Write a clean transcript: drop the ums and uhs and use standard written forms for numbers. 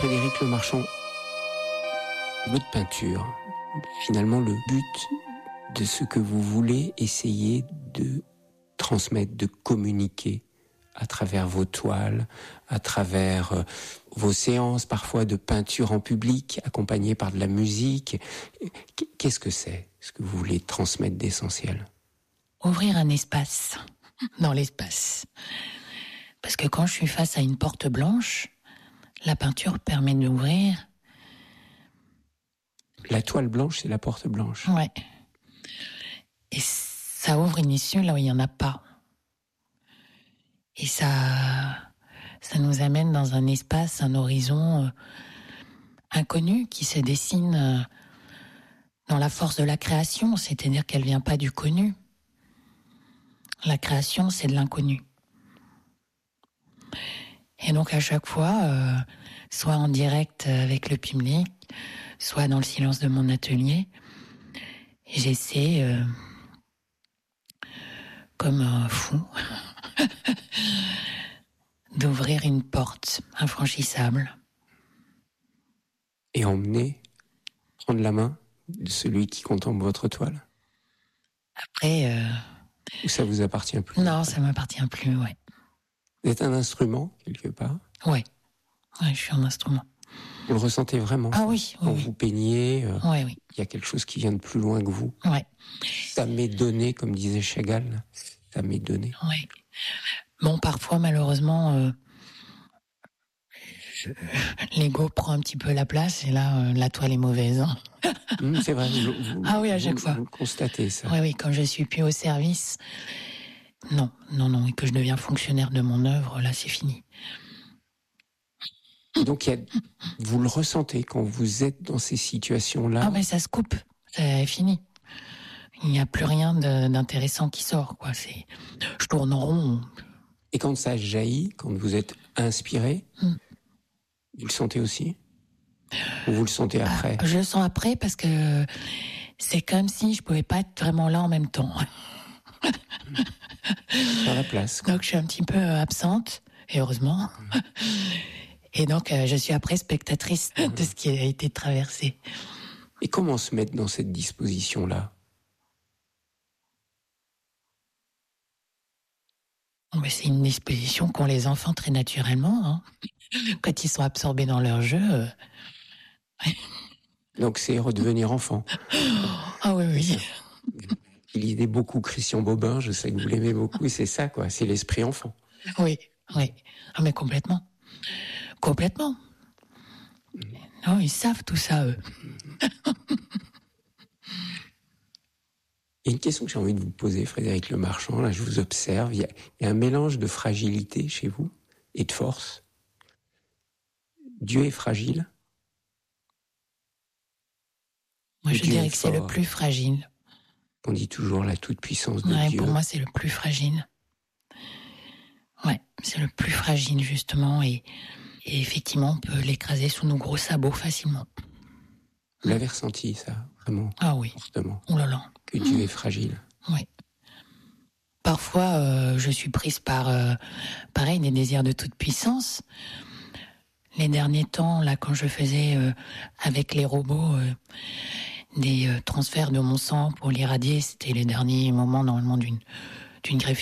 Frédéric Lemarchand, votre peinture, finalement le but de ce que vous voulez essayer de transmettre, de communiquer à travers vos toiles, à travers vos séances parfois de peinture en public, accompagnées par de la musique. Qu'est-ce que c'est, ce que vous voulez transmettre d'essentiel ? Ouvrir un espace dans l'espace. Parce que quand je suis face à une porte blanche, la peinture permet d'ouvrir. La toile blanche, c'est la porte blanche. Ouais. Et ça ouvre une issue là où il n'y en a pas. Et ça nous amène dans un espace, un horizon inconnu qui se dessine dans la force de la création, c'est-à-dire qu'elle vient pas du connu. La création, c'est de l'inconnu. Et donc à chaque fois, soit en direct avec le public, soit dans le silence de mon atelier, j'essaie, comme un fou, d'ouvrir une porte infranchissable. Et emmener, prendre la main de celui qui contemple votre toile. Après... Ou ça vous appartient plus ? Non, ça m'appartient plus, ouais. Vous êtes un instrument, quelque part ? Ouais, je suis un instrument. Vous le ressentez vraiment ? Ah oui, Quand oui. vous peignez, Oui. Il y a quelque chose qui vient de plus loin que vous. Ouais. Ça m'est donné, comme disait Chagall. Ça m'est donné. Ouais. Bon, parfois, malheureusement, l'ego prend un petit peu la place et là, la toile est mauvaise. Hein. C'est vrai. Ah oui, à chaque fois. Vous constatez ça. Oui, quand je suis plus au service, non, et que je deviens fonctionnaire de mon œuvre, là, c'est fini. Donc, vous le ressentez quand vous êtes dans ces situations-là. Ah, mais ça se coupe, c'est fini. Il n'y a plus rien d'intéressant qui sort, quoi. Je tourne en rond. Et quand ça jaillit, quand vous êtes inspiré, vous le sentez aussi ? Ou vous le sentez après ? Je le sens après parce que c'est comme si je pouvais pas être vraiment là en même temps. Faire la place, quoi. Donc je suis un petit peu absente, et heureusement. Et donc je suis après spectatrice de ce qui a été traversé. Et comment se mettre dans cette disposition-là ? C'est une disposition qu'ont les enfants très naturellement, hein. Quand ils sont absorbés dans leur jeu. Donc c'est redevenir enfant. Ah oui. Il lisait beaucoup Christian Bobin, je sais que vous l'aimez beaucoup, et c'est ça, quoi. C'est l'esprit enfant. Oui. Ah mais complètement. Complètement. Non, ils savent tout ça, eux. Il y a une question que j'ai envie de vous poser, Frédéric Lemarchand. Là, je vous observe. Il y a un mélange de fragilité chez vous et de force. Dieu est fragile. Moi, je Dieu dirais est que c'est fort. le plus fragile. On dit toujours la toute-puissance de Dieu. Pour moi, c'est le plus fragile. Ouais, c'est le plus fragile, justement. Et effectivement, on peut l'écraser sous nos gros sabots facilement. Vous l'avez ressenti, ça, vraiment ? Ah oui. Fortement. Oh là là. Que Dieu est fragile. Oui. Parfois, je suis prise par, pareil, des désirs de toute puissance. Les derniers temps, là, quand je faisais avec les robots des transferts de mon sang pour l'irradier, c'était les derniers moments, normalement, d'une greffe